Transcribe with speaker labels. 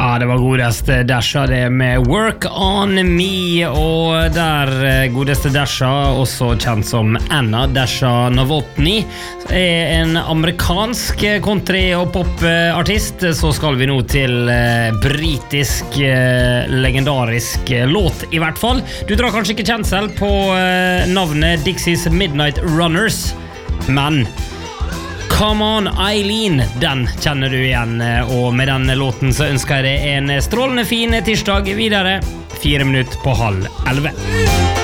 Speaker 1: Ja, det var godeste Dasha det med Work On Me, og der godeste Dasha, også kjent som Anna Dasha Novotny, en amerikansk country- og popartist. Så skal vi nå til britisk, legendarisk låt i hvert fall. Du drar kanskje ikke kjensel på navnet Dixie's Midnight Runners, men Come On Eileen, den kjenner du igjen, og med den låten så ønsker jeg deg en strålende fin tirsdag videre, 4 minutter på 10:30.